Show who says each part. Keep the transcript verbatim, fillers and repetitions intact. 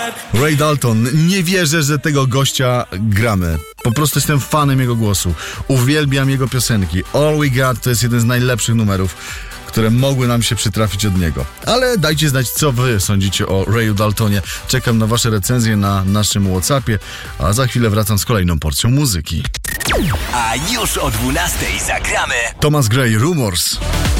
Speaker 1: Ray Dalton, nie wierzę, że tego gościa gramy. Po prostu jestem fanem jego głosu. Uwielbiam jego piosenki. All We Got to jest jeden z najlepszych numerów, które mogły nam się przytrafić od niego. Ale dajcie znać, co wy sądzicie o Rayu Daltonie. Czekam na wasze recenzje na naszym WhatsAppie, a za chwilę wracam z kolejną porcją muzyki.
Speaker 2: A już o dwunastej zagramy
Speaker 1: Thomas Gray, Rumors.